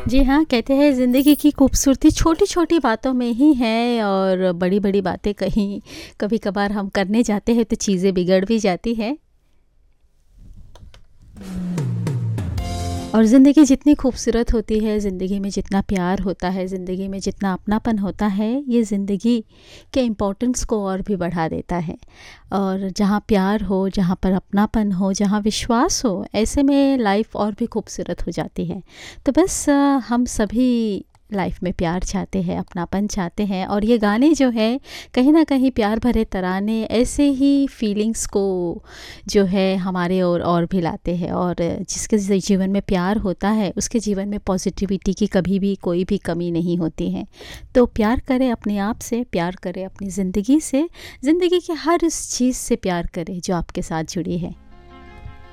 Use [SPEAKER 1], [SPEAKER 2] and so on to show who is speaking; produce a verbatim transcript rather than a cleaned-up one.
[SPEAKER 1] जी हाँ, कहते हैं ज़िंदगी की खूबसूरती छोटी-छोटी बातों में ही है और बड़ी-बड़ी बातें कहीं कभी-कभार हम करने जाते हैं तो चीज़ें बिगड़ भी जाती हैं। और ज़िंदगी जितनी खूबसूरत होती है, ज़िंदगी में जितना प्यार होता है, ज़िंदगी में जितना अपनापन होता है, ये ज़िंदगी के इम्पोर्टेंस को और भी बढ़ा देता है। और जहाँ प्यार हो, जहाँ पर अपनापन हो, जहाँ विश्वास हो, ऐसे में लाइफ और भी खूबसूरत हो जाती है। तो बस अ, हम सभी लाइफ में प्यार चाहते हैं, अपनापन चाहते हैं और ये गाने जो हैं, कहीं न कहीं प्यार भरे तराने ऐसे ही फीलिंग्स को जो है हमारे ओर और भी लाते हैं। और जिसके ज़ी जीवन में प्यार होता है, उसके जीवन में पॉज़िटिविटी की कभी भी कोई भी कमी नहीं होती है। तो प्यार करें अपने आप से, प्यार करें अपनी ज़िंदगी से, ज़िंदगी के हर उस चीज़ से प्यार करें जो आपके साथ जुड़ी है।